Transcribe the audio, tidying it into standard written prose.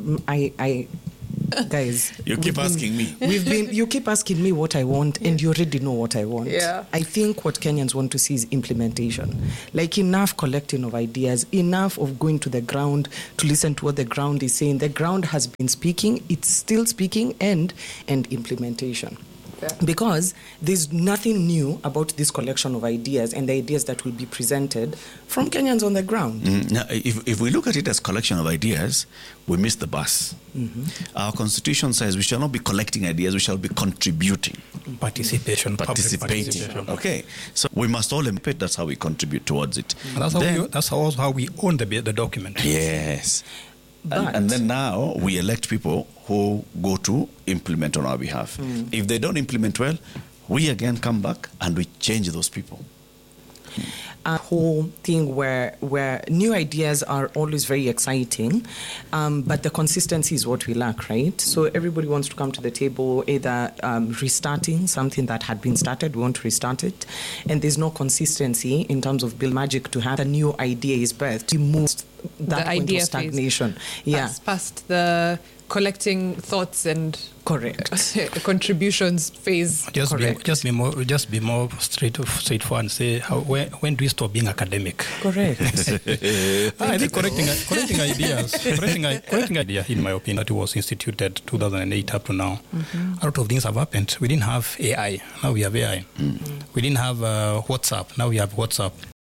I guys, you keep asking me. You keep asking me what I want, and you already know what I want. Yeah. I think what Kenyans want to see is implementation. Like, enough collecting of ideas, enough of going to the ground to listen to what the ground is saying. The ground has been speaking, it's still speaking, and implementation. Yeah. Because there's nothing new about this collection of ideas and the ideas that will be presented from Kenyans on the ground. Now, if we look at it as collection of ideas, we miss the bus. Our constitution says we shall not be collecting ideas, we shall be contributing. Participating. Okay, so we must all implement. That's how we contribute towards it. That's also how we own the document. Yes. And then now we elect people who go to implement on our behalf. If they don't implement well, we again come back and we change those people. A whole thing where new ideas are always very exciting, but the consistency is what we lack, right? So everybody wants to come to the table, either restarting something that had been started, we want to restart it, and there's no consistency in terms of Bill Magic to have a new idea is birthed. It moves that the point idea of stagnation. Phase. Past the collecting thoughts and contributions phase. Just be more straightforward and say when do we stop being academic? Correct. I think correcting idea, in my opinion, that was instituted 2008 up to now. A lot of things have happened. We didn't have AI, now we have AI. We didn't have WhatsApp, now we have WhatsApp.